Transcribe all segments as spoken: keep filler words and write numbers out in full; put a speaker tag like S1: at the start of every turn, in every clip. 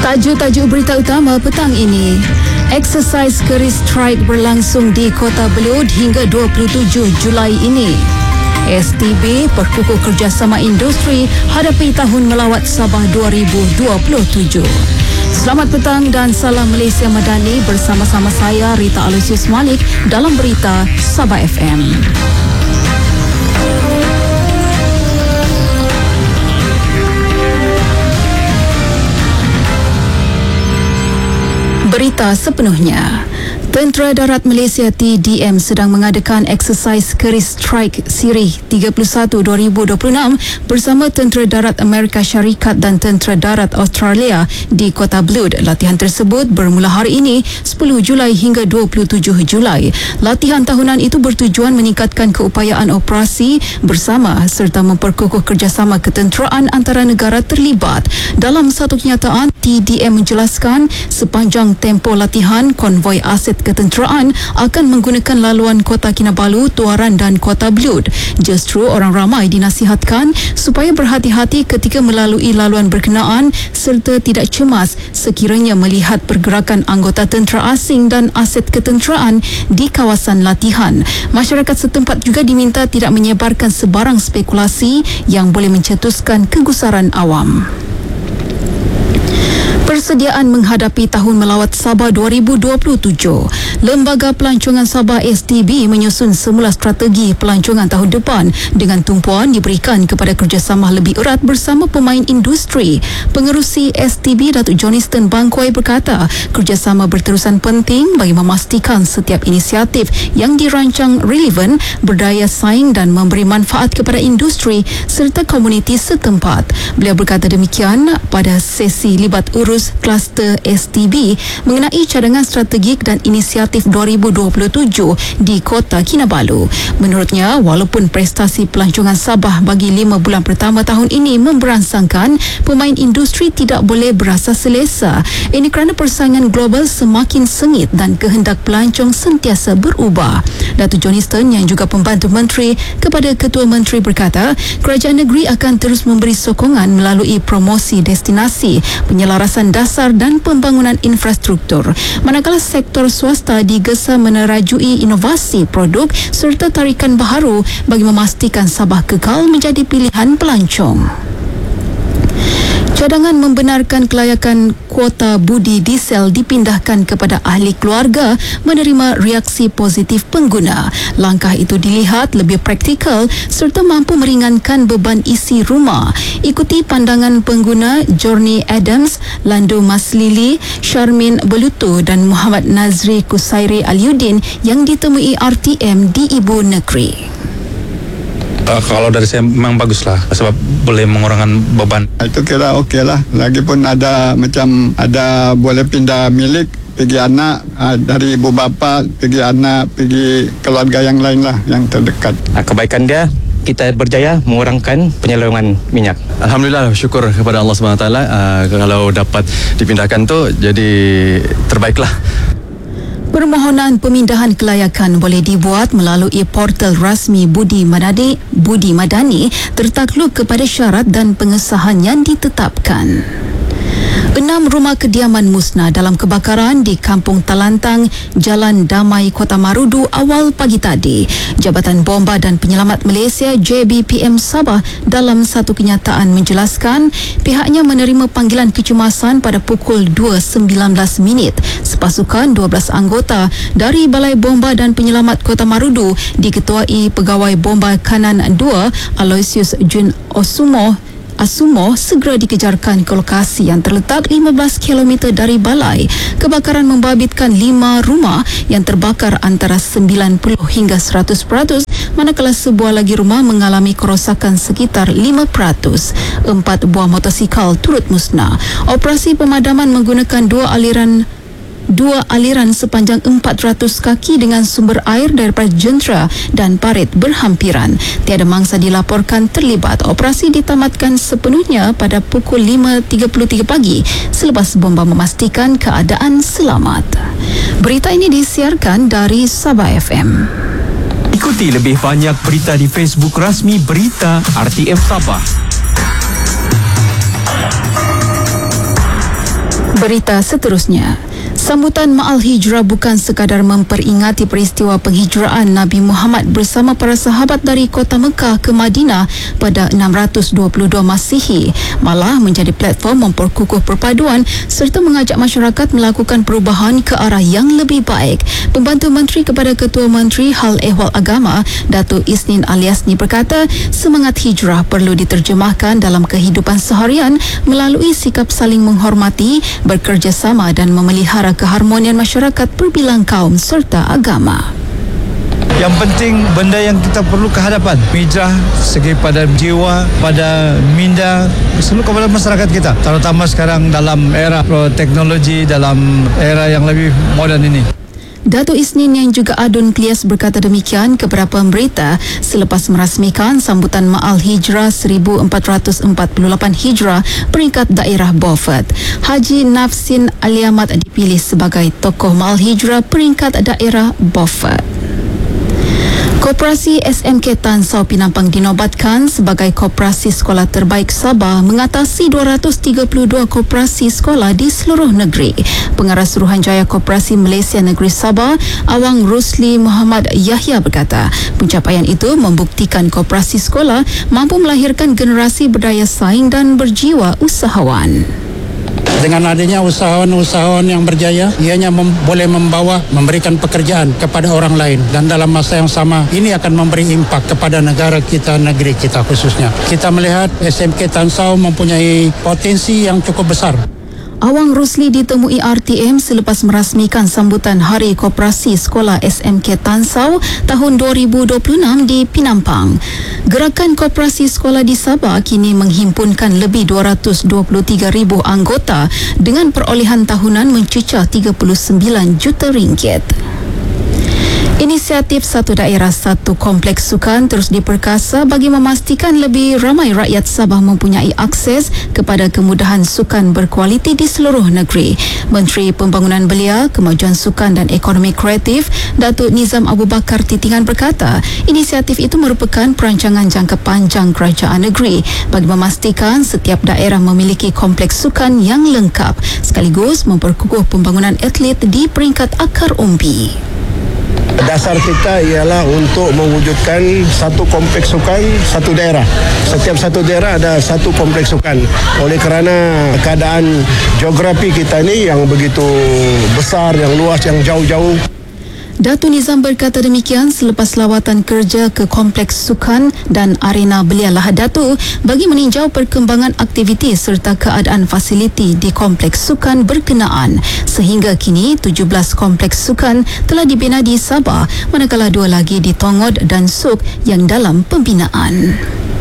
S1: Tajuk-tajuk berita utama petang ini. Eksersis keris strike berlangsung di Kota Belud hingga dua puluh tujuh Julai ini. S T B perkukuh kerjasama industri hadapi tahun melawat Sabah dua ribu dua puluh tujuh. Selamat petang dan salam Malaysia Madani, bersama-sama saya Rita Aloysius Malik dalam berita Sabah F M. Berita sepenuhnya. Tentera Darat Malaysia T D M sedang mengadakan eksersis keris strike siri tiga puluh satu dua ribu dua puluh enam bersama Tentera Darat Amerika Syarikat dan Tentera Darat Australia di Kota Belud. Latihan tersebut bermula hari ini sepuluh Julai hingga dua puluh tujuh Julai. Latihan tahunan itu bertujuan meningkatkan keupayaan operasi bersama serta memperkukuh kerjasama ketenteraan antara negara terlibat. Dalam satu kenyataan, T D M menjelaskan sepanjang tempoh latihan, konvoi aset ketenteraan akan menggunakan laluan Kota Kinabalu, Tuaran dan Kota Belud. Justru orang ramai dinasihatkan supaya berhati-hati ketika melalui laluan berkenaan serta tidak cemas sekiranya melihat pergerakan anggota tentera asing dan aset ketenteraan di kawasan latihan. Masyarakat setempat juga diminta tidak menyebarkan sebarang spekulasi yang boleh mencetuskan kegusaran awam. Persediaan menghadapi tahun melawat Sabah dua ribu dua puluh tujuh. Lembaga Pelancongan Sabah S T B menyusun semula strategi pelancongan tahun depan dengan tumpuan diberikan kepada kerjasama lebih erat bersama pemain industri. Pengerusi S T B Datuk Johnston Bangkoi berkata, kerjasama berterusan penting bagi memastikan setiap inisiatif yang dirancang relevan, berdaya saing dan memberi manfaat kepada industri serta komuniti setempat. Beliau berkata demikian pada sesi libat urus kluster S T B mengenai cadangan strategik dan inisiatif dua ribu dua puluh tujuh di Kota Kinabalu. Menurutnya, walaupun prestasi pelancongan Sabah bagi lima bulan pertama tahun ini memberansangkan, pemain industri tidak boleh berasa selesa. Ini kerana persaingan global semakin sengit dan kehendak pelancong sentiasa berubah. Datuk Johnston yang juga pembantu menteri kepada Ketua Menteri berkata, kerajaan negeri akan terus memberi sokongan melalui promosi destinasi, penyelarasan dasar dan pembangunan infrastruktur. Manakala sektor swasta digesa menerajui inovasi produk serta tarikan baharu bagi memastikan Sabah kekal menjadi pilihan pelancong. Cadangan membenarkan kelayakan kuota budi diesel dipindahkan kepada ahli keluarga menerima reaksi positif pengguna. Langkah itu dilihat lebih praktikal serta mampu meringankan beban isi rumah. Ikuti pandangan pengguna Journey Adams, Lando Maslili, Sharmin Belutu dan Muhammad Nazri Kusairi Aliuddin yang ditemui R T M di Ibu Negeri.
S2: Uh, kalau dari saya memang baguslah sebab boleh mengurangkan beban.
S3: Itu kira okey lah. Lagipun ada macam ada boleh pindah milik pergi anak, uh, dari ibu bapa pergi anak, pergi keluarga yang lain lah yang terdekat.
S4: Kebaikan dia, kita berjaya mengurangkan penyelungan minyak.
S5: Alhamdulillah, syukur kepada Allah subhanahu wa taala. Uh, kalau dapat dipindahkan tu jadi terbaiklah.
S1: Permohonan pemindahan kelayakan boleh dibuat melalui portal rasmi Budi Madani, Budi Madani tertakluk kepada syarat dan pengesahan yang ditetapkan. Enam rumah kediaman musnah dalam kebakaran di Kampung Talantang, Jalan Damai, Kota Marudu awal pagi tadi. Jabatan Bomba dan Penyelamat Malaysia J B P M Sabah dalam satu kenyataan menjelaskan pihaknya menerima panggilan kecemasan pada pukul dua sembilan belas minit. Sepasukan dua belas anggota dari Balai Bomba dan Penyelamat Kota Marudu diketuai Pegawai Bomba Kanan dua Aloysius Jun Osumo Asumo segera dikejarkan ke lokasi yang terletak lima belas kilometer dari balai. Kebakaran membabitkan lima rumah yang terbakar antara sembilan puluh hingga seratus peratus, manakala sebuah lagi rumah mengalami kerosakan sekitar lima peratus. Empat buah motosikal turut musnah. Operasi pemadaman menggunakan dua aliran Dua aliran sepanjang empat ratus kaki dengan sumber air daripada jentera dan parit berhampiran. Tiada mangsa dilaporkan terlibat. Operasi ditamatkan sepenuhnya pada pukul lima tiga puluh tiga pagi selepas bomba memastikan keadaan selamat. Berita ini disiarkan dari Sabah F M.
S6: Ikuti lebih banyak berita di Facebook rasmi Berita R T M Sabah.
S1: Berita seterusnya. Sambutan Ma'al Hijrah bukan sekadar memperingati peristiwa penghijraan Nabi Muhammad bersama para sahabat dari kota Mekah ke Madinah pada enam ratus dua puluh dua Masihi, malah menjadi platform memperkukuh perpaduan serta mengajak masyarakat melakukan perubahan ke arah yang lebih baik. Pembantu Menteri kepada Ketua Menteri Hal Ehwal Agama, Datuk Isnin Aliasni berkata, semangat hijrah perlu diterjemahkan dalam kehidupan seharian melalui sikap saling menghormati, bekerjasama dan memelihara keharmonian masyarakat berbilang kaum serta agama.
S7: Yang penting benda yang kita perlu ke hadapan hijrah segi pada jiwa, pada minda, seluruh kepada masyarakat kita, terutama sekarang dalam era teknologi, dalam era yang lebih moden ini.
S1: Datuk Isnin yang juga Adun Klias berkata demikian kepada pemberita selepas merasmikan sambutan Ma'al Hijrah seribu empat ratus empat puluh lapan Hijrah peringkat daerah Beaufort. Haji Nafsin Aliamat dipilih sebagai tokoh Ma'al Hijrah peringkat daerah Beaufort. Koperasi S M K Tansau Pinampang dinobatkan sebagai koperasi sekolah terbaik Sabah mengatasi dua ratus tiga puluh dua koperasi sekolah di seluruh negeri. Pengarah Suruhanjaya Koperasi Malaysia Negeri Sabah, Awang Rusli Muhammad Yahya berkata, pencapaian itu membuktikan koperasi sekolah mampu melahirkan generasi berdaya saing dan berjiwa usahawan.
S8: Dengan adanya usahawan-usahawan yang berjaya, ianya mem- boleh membawa, memberikan pekerjaan kepada orang lain, dan dalam masa yang sama ini akan memberi impak kepada negara kita, negeri kita khususnya. Kita melihat S M K Tansau mempunyai potensi yang cukup besar.
S1: Awang Rusli ditemui R T M selepas merasmikan sambutan Hari Koperasi Sekolah S M K Tansau tahun dua ribu dua puluh enam di Pinampang. Gerakan koperasi sekolah di Sabah kini menghimpunkan lebih dua ratus dua puluh tiga ribu anggota dengan perolehan tahunan mencecah tiga puluh sembilan juta ringgit. Inisiatif Satu Daerah Satu Kompleks Sukan terus diperkasa bagi memastikan lebih ramai rakyat Sabah mempunyai akses kepada kemudahan sukan berkualiti di seluruh negeri. Menteri Pembangunan Belia, Kemajuan Sukan dan Ekonomi Kreatif, Datuk Nizam Abu Bakar Titingan berkata, inisiatif itu merupakan perancangan jangka panjang kerajaan negeri bagi memastikan setiap daerah memiliki kompleks sukan yang lengkap sekaligus memperkukuh pembangunan atlet di peringkat akar umbi.
S9: Dasar kita ialah untuk mewujudkan satu kompleks sukan, satu daerah. Setiap satu daerah ada satu kompleks sukan. Oleh kerana keadaan geografi kita ni yang begitu besar, yang luas, yang jauh-jauh.
S1: Datuk Nizam berkata demikian selepas lawatan kerja ke Kompleks Sukan dan Arena Belia Lahad Datu bagi meninjau perkembangan aktiviti serta keadaan fasiliti di Kompleks Sukan berkenaan. Sehingga kini tujuh belas Kompleks Sukan telah dibina di Sabah, manakala dua lagi di Tongod dan Suk yang dalam pembinaan.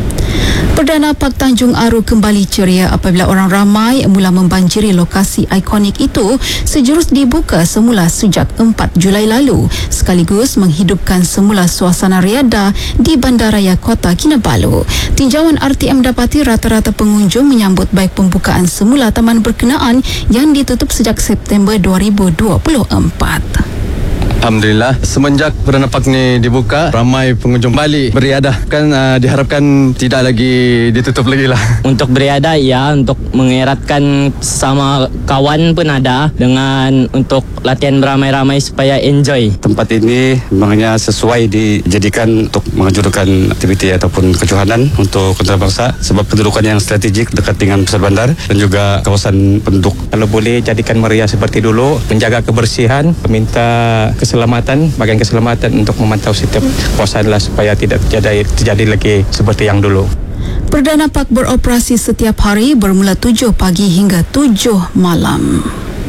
S1: Perdana Park Tanjung Aru kembali ceria apabila orang ramai mula membanjiri lokasi ikonik itu sejurus dibuka semula sejak empat Julai lalu, sekaligus menghidupkan semula suasana riadah di Bandaraya Kota Kinabalu. Tinjauan R T M dapati rata-rata pengunjung menyambut baik pembukaan semula taman berkenaan yang ditutup sejak September dua ribu dua puluh empat.
S5: Alhamdulillah, semenjak Perdana Park ni dibuka, ramai pengunjung balik beriadah. Kan uh, diharapkan tidak lagi ditutup lagi lah.
S10: Untuk beriadah, ya, untuk mengeratkan sama kawan pun ada, dengan untuk latihan beramai-ramai supaya enjoy.
S11: Tempat ini memangnya sesuai dijadikan untuk mengajukan aktiviti ataupun kejohanan untuk antarabangsa sebab kedudukan yang strategik dekat dengan pusat bandar dan juga kawasan penduduk.
S4: Kalau boleh jadikan meriah seperti dulu, menjaga kebersihan, meminta keselamatan, bagian keselamatan untuk memantau setiap kawasan lah supaya tidak terjadi, terjadi lagi seperti yang dulu.
S1: Perdana Park beroperasi setiap hari bermula tujuh pagi hingga tujuh malam.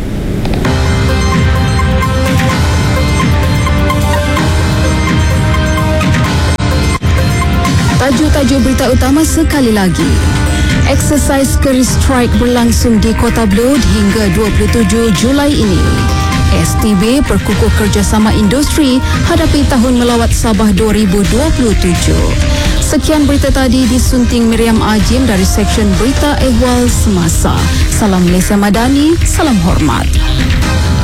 S1: Tajuk-tajuk berita utama sekali lagi. Eksersis Keris Strike berlangsung di Kota Blud hingga dua puluh tujuh Julai ini. S T B perkukuh kerjasama industri hadapi Tahun Melawat Sabah dua ribu dua puluh tujuh. Sekian berita tadi disunting Miriam Ajim dari Seksyen Berita Ehwal Semasa. Salam Malaysia Madani, salam hormat.